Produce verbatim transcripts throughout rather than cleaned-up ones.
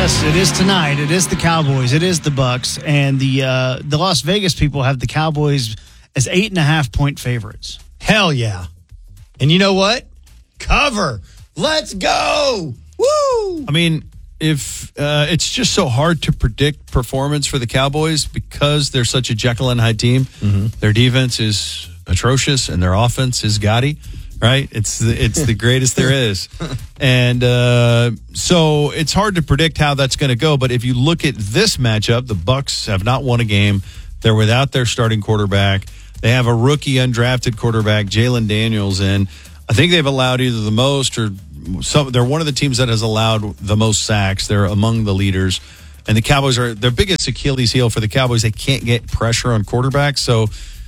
Yes, it is tonight. It is the Cowboys. It is the Bucks, and the uh, the Las Vegas people have the Cowboys as eight and a half point favorites. Hell yeah! And you know what? Cover. Let's go. Woo! I mean, if uh, it's just so hard to predict performance for the Cowboys because they're such a Jekyll and Hyde team. Mm-hmm. Their defense is atrocious, and their offense is gaudy. Right? It's the, it's the greatest there is. And uh, so it's hard to predict how that's going to go. But if you look at this matchup, the Bucks have not won a game. They're without their starting quarterback. They have a rookie undrafted quarterback, Jalen Daniels. And I think they've allowed either the most or some. They're one of the teams that has allowed the most sacks. They're among the leaders. And the Cowboys are their biggest Achilles heel for the Cowboys. They can't get pressure on quarterbacks. So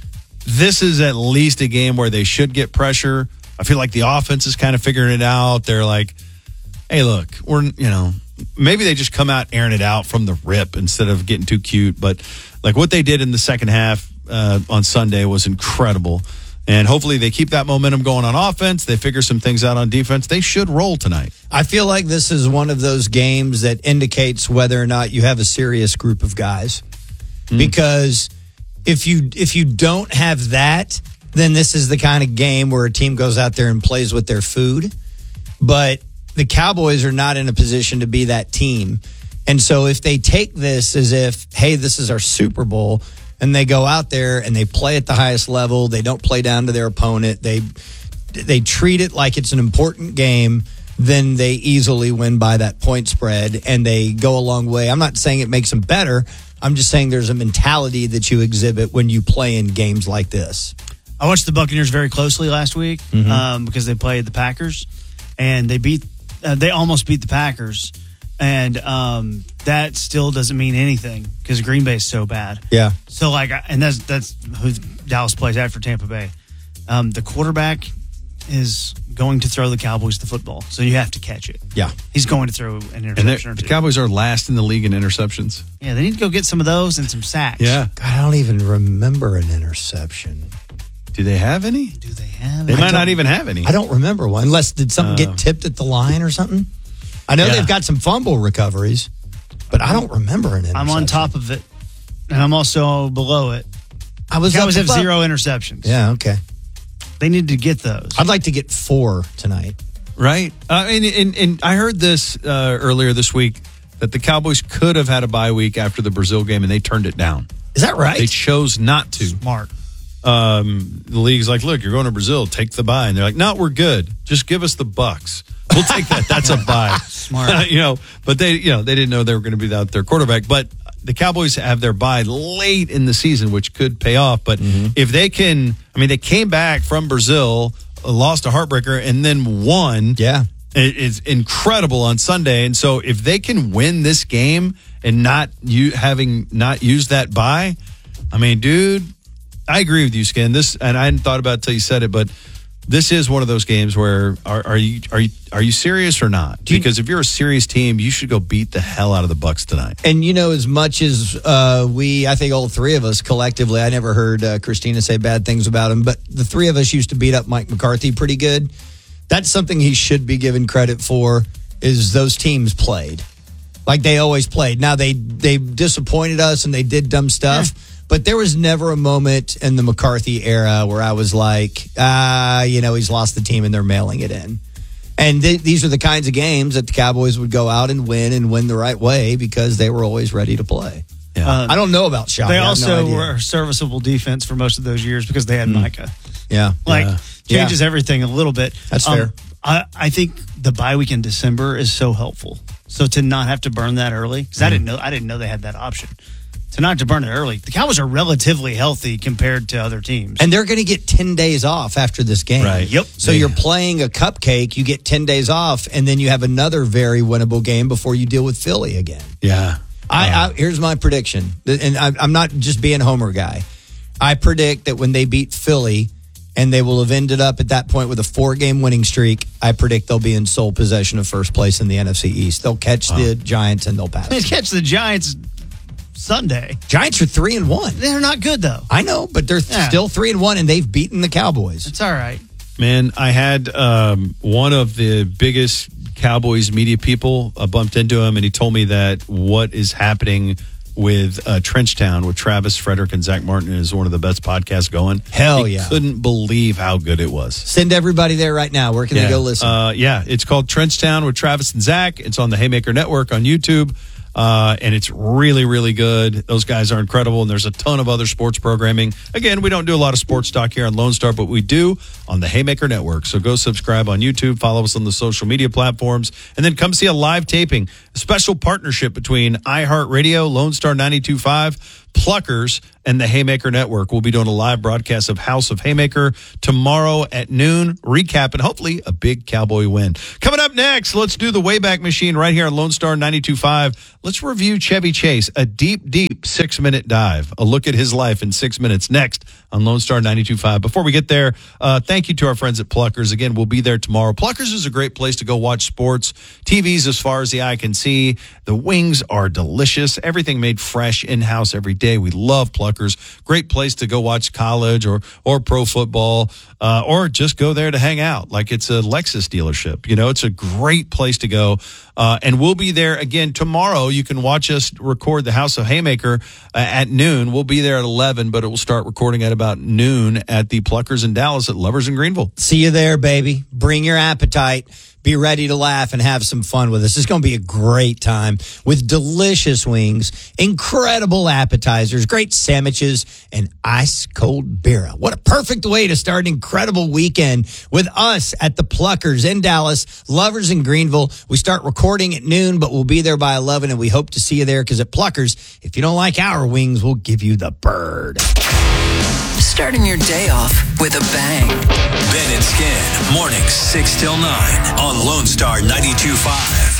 this is at least a game where they should get pressure. I feel like the offense is kind of figuring it out. They're like, hey, look, we're, you know, maybe they just come out airing it out from the rip instead of getting too cute. But like what they did in the second half uh, on Sunday was incredible. And hopefully they keep that momentum going on offense. They figure some things out on defense. They should roll tonight. I feel like this is one of those games that indicates whether or not you have a serious group of guys. Mm. Because if you if you don't have that, then this is the kind of game where a team goes out there and plays with their food. But the Cowboys are not in a position to be that team. And so if they take this as if, hey, this is our Super Bowl, and they go out there and they play at the highest level, they don't play down to their opponent, they they treat it like it's an important game, then they easily win by that point spread, and they go a long way. I'm not saying it makes them better. I'm just saying there's a mentality that you exhibit when you play in games like this. I watched the Buccaneers very closely last week Mm-hmm. um, because they played the Packers, and they beat. Uh, they almost beat the Packers, and um, that still doesn't mean anything because Green Bay is so bad. Yeah. So like, and that's that's who Dallas plays after Tampa Bay. Um, the quarterback is going to throw the Cowboys the football, so you have to catch it. Yeah. He's going to throw an And interception or the two. Cowboys are last in the league in interceptions. Yeah, they need to go get some of those and some sacks. Yeah. God, I don't even remember an interception. Do they have any? Do they have? They I might not don't- even have any. I don't remember one. Unless, did something Uh, get tipped at the line or something? I know Yeah. they've got some fumble recoveries, but I don't remember an interception. I'm on top of it, and I'm also below it. I was The Cowboys up have above. zero interceptions. Yeah, okay. They need to get those. I'd like to get four tonight. Right. Uh, and, and, and I heard this uh, earlier this week that the Cowboys could have had a bye week after the Brazil game, and they turned it down. Is that right? They chose not to. Smart. Um, the league's like, look, you're going to Brazil, take the bye. And they're like, no, we're good. Just give us the Bucks. We'll take that. That's a bye. Smart. you know, but they, you know, they didn't know they were going to be without their quarterback. But the Cowboys have their bye late in the season, which could pay off. But Mm-hmm. if they can, I mean, they came back from Brazil, lost a heartbreaker, and then won. Yeah. It is incredible on Sunday. And so if they can win this game and not you having not used that bye, I mean, dude, I agree with you, Skin. This, and I hadn't thought about it till you said it, but this is one of those games where are, are you are you are you serious or not? Because if you're a serious team, you should go beat the hell out of the Bucks tonight. And you know, as much as uh, we, I think all three of us collectively, I never heard uh, Christina say bad things about him, but the three of us used to beat up Mike McCarthy pretty good. That's something he should be given credit for, is those teams played. Like they always played. Now, they, they disappointed us and they did dumb stuff, yeah. But there was never a moment in the McCarthy era where I was like, ah, you know, he's lost the team and they're mailing it in. And th- these are the kinds of games that the Cowboys would go out and win and win the right way because they were always ready to play. Yeah. Uh, I don't know about Shaw. They I have also no idea. were a serviceable defense for most of those years because they had Mm. Micah. Yeah. Like, yeah. changes yeah. everything a little bit. That's Um, fair. I, I think the bye week in December is so helpful. So to not have to burn that early, because mm. I didn't know I didn't know they had that option. To not to burn it early. The Cowboys are relatively healthy compared to other teams. And they're going to get ten days off after this game. Right. Yep. So Yeah. you're playing a cupcake, you get ten days off, and then you have another very winnable game before you deal with Philly again. Yeah. I, I Here's my prediction, and I, I'm not just being Homer guy. I predict that when they beat Philly, and they will have ended up at that point with a four-game winning streak, I predict they'll be in sole possession of first place in the N F C East. They'll catch Oh. the Giants, and they'll pass They them. catch the Giants Sunday. Giants are three and one. They're not good though. I know, but they're Yeah. still three and one, and they've beaten the Cowboys. It's all right. Man, I had um, one of the biggest Cowboys media people. I bumped into him, and he told me that what is happening with uh, Trenchtown with Travis Frederick and Zach Martin is one of the best podcasts going. Hell he yeah. Couldn't believe how good it was. Send everybody there right now. Where can yeah. they go listen? Uh, yeah, it's called Trenchtown with Travis and Zach. It's on the Haymaker Network on YouTube. Uh, and it's really, really good. Those guys are incredible, and there's a ton of other sports programming. Again, we don't do a lot of sports talk here on Lone Star, but we do on the Haymaker Network. So go subscribe on YouTube, follow us on the social media platforms, and then come see a live taping, a special partnership between iHeartRadio, Lone Star ninety-two point five, Pluckers, and the Haymaker Network. We'll be doing a live broadcast of House of Haymaker tomorrow at noon, recap, and hopefully a big Cowboy win. Coming up next, let's do the Wayback Machine right here on Lone Star ninety-two point five. Let's review Chevy Chase, a deep, deep six-minute dive, a look at his life in six minutes next on Lone Star ninety-two point five. Before we get there, uh, thank you to our friends at Pluckers. Again, we'll be there tomorrow. Pluckers is a great place to go watch sports, T Vs as far as the eye can see. The wings are delicious. Everything made fresh in-house every day. We love Pluckers. Great place to go watch college or or pro football, uh, or just go there to hang out. Like it's a Lexus dealership. You know, it's a great place to go. Uh, and we'll be there again tomorrow. You can watch us record the House of Haymaker uh, at noon. We'll be there at eleven, but it will start recording at about noon at the Pluckers in Dallas at Lovers in Greenville. See you there, baby. Bring your appetite. Be ready to laugh and have some fun with us. It's going to be a great time with delicious wings, incredible appetizers, great sandwiches, and ice cold beer. What a perfect way to start an incredible weekend with us at the Pluckers in Dallas, Lovers in Greenville. We start recording at noon, but we'll be there by eleven, and we hope to see you there because at Pluckers, if you don't like our wings, we'll give you the bird. Starting your day off with a bang. Ben and Skin, mornings six till nine on Lone Star ninety-two point five.